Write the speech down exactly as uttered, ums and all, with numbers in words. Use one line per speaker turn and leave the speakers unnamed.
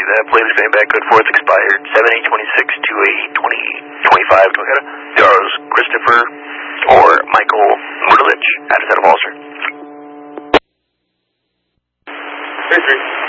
that Flavors Van Back Good Fourth expired seven eight twenty-six to eight twenty twenty-five. Can we get a Yaros, Christopher, or Michael Murdelich out of Ulster?
three three.